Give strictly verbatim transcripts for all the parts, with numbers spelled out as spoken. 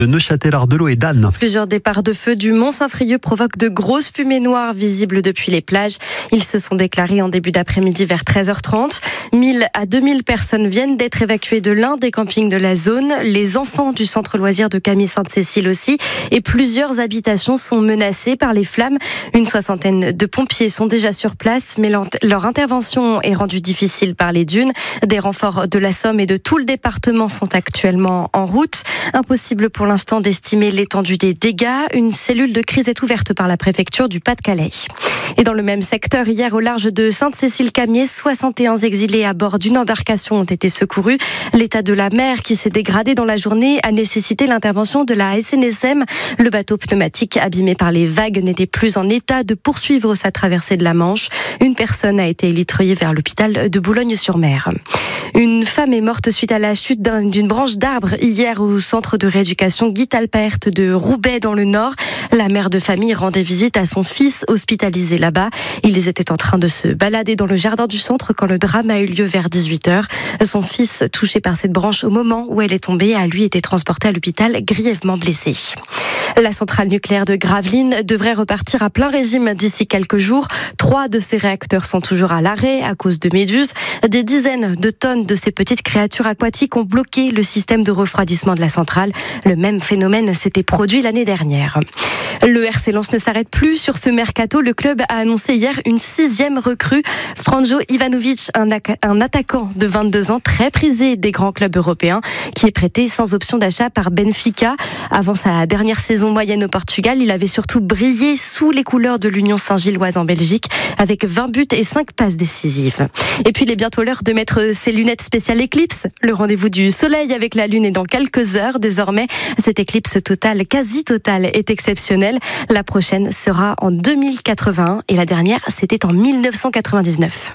de Neuchâtel, Ardelot et d'Anne. Plusieurs départs de feu du Mont-Saint-Frieux provoquent de grosses fumées noires visibles depuis les plages. Ils se sont déclarés en début d'après-midi vers treize heures trente. mille à deux mille personnes viennent d'être évacuées de l'un des campings de la zone. Les enfants du centre loisir de Camille-Sainte-Cécile aussi. Et plusieurs habitations sont menacées par les flammes. Une soixantaine de pompiers sont déjà sur place, mais leur intervention est rendue difficile par les dunes. Des renforts de la Somme et de tout le département sont actuellement en route. Impossible pour l'instant d'estimer l'étendue des dégâts. Une cellule de crise est ouverte par la préfecture du Pas-de-Calais. Et dans le même secteur, hier au large de Sainte-Cécile-Camier, soixante et un exilés à bord d'une embarcation ont été secourus. L'état de la mer qui s'est dégradé dans la journée a nécessité l'intervention de la S N S M. Le bateau pneumatique abîmé par les vagues n'était plus en état de poursuivre sa traversée de la Manche. Une personne a été élitreuillée vers l'hôpital de Boulogne-sur-Mer. Une femme est morte suite à la chute d'une branche d'arbre hier au centre de rééducation Guy Talpaert de Roubaix dans le Nord. La mère de famille rendait visite à son fils hospitalisé là-bas. Ils étaient en train de se balader dans le jardin du centre quand le drame a eu lieu vers dix-huit heures. Son fils, touché par cette branche au moment où elle est tombée, a lui été transporté à l'hôpital grièvement blessé. La centrale nucléaire de Gravelines devrait repartir à plein régime d'ici quelques jours. Trois de ses réacteurs sont toujours à l'arrêt à cause de méduses. Des dizaines de tonnes de ces petites créatures aquatiques ont bloqué le système de refroidissement de la centrale. Le même phénomène s'était produit l'année dernière. Le R C Lens ne s'arrête plus sur ce mercato. Le club a annoncé hier une sixième recrue. Franjo Ivanovic, un, un attaquant de vingt-deux ans, très prisé des grands clubs européens, qui est prêté sans option d'achat par Benfica. Avant sa dernière saison moyenne au Portugal, il avait surtout brillé sous les couleurs de l'Union Saint-Gilloise en Belgique, avec vingt buts et cinq passes décisives. Et puis il est bientôt l'heure de mettre ses lunettes spéciales éclipse. Le rendez-vous du soleil avec la lune est dans quelques heures. Désormais, cette éclipse totale, quasi totale, est exceptionnelle. La prochaine sera en deux mille quatre-vingt-un et la dernière, c'était en mille neuf cent quatre-vingt-dix-neuf.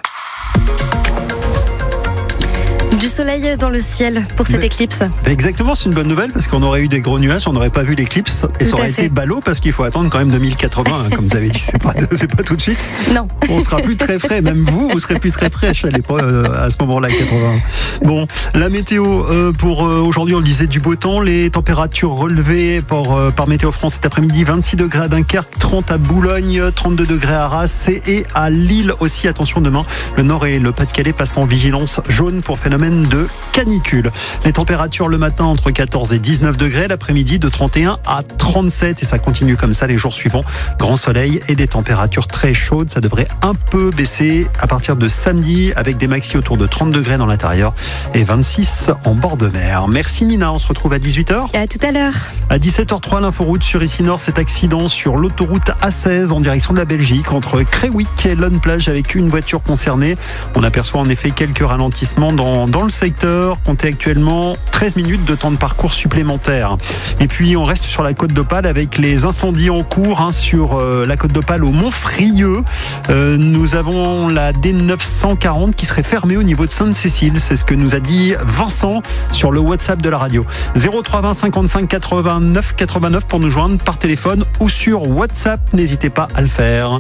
Du soleil dans le ciel pour cette Mais, éclipse. Exactement, c'est une bonne nouvelle parce qu'on aurait eu des gros nuages, on n'aurait pas vu l'éclipse et tout ça aurait été ballot parce qu'il faut attendre quand même deux mille quatre-vingts, comme vous avez dit, c'est pas, c'est pas tout de suite. Non. On sera plus très frais, même vous, vous serez plus très frais à, à ce moment-là, quatre-vingts. Bon, la météo euh, pour euh, aujourd'hui, on le disait, du beau temps, les températures relevées par, euh, par Météo France cet après-midi, vingt-six degrés à Dunkerque, trente à Boulogne, trente-deux degrés à Arras et à Lille aussi. Attention, demain, le Nord et le Pas-de-Calais passent en vigilance jaune pour phénomène de canicule. Les températures le matin entre quatorze et dix-neuf degrés, l'après-midi de trente et un à trente-sept et ça continue comme ça les jours suivants. Grand soleil et des températures très chaudes. Ça devrait un peu baisser à partir de samedi avec des maxi autour de trente degrés dans l'intérieur et vingt-six en bord de mer. Merci Nina, on se retrouve à dix-huit heures. À tout à l'heure. À dix-sept heures trois, l'inforoute sur Ici Nord, cet accident sur l'autoroute A seize en direction de la Belgique entre Créwick et Lone Plage avec une voiture concernée. On aperçoit en effet quelques ralentissements dans, dans le secteur. Comptez actuellement treize minutes de temps de parcours supplémentaire. Et puis on reste sur la côte d'Opale avec les incendies en cours hein, sur euh, la côte d'Opale au Mont-Frieux. Euh, nous avons la D neuf cent quarante qui serait fermée au niveau de Sainte-Cécile. C'est ce que nous a dit Vincent sur le WhatsApp de la radio. zéro trois vingt cinquante-cinq quatre-vingt-neuf quatre-vingt-neuf pour nous joindre par téléphone ou sur WhatsApp. N'hésitez pas à le faire.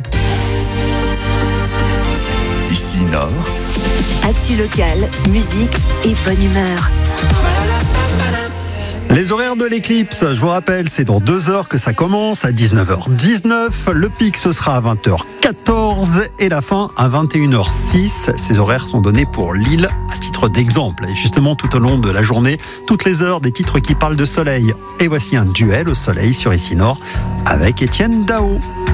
Ici Nord. Actu locale, musique et bonne humeur. Les horaires de l'éclipse, je vous rappelle, c'est dans deux heures que ça commence, à dix-neuf heures dix-neuf. Le pic, ce sera à vingt heures quatorze et la fin à vingt et une heures six. Ces horaires sont donnés pour Lille à titre d'exemple. Et justement, tout au long de la journée, toutes les heures, des titres qui parlent de soleil. Et voici un duel au soleil sur Ici Nord avec Étienne Dao.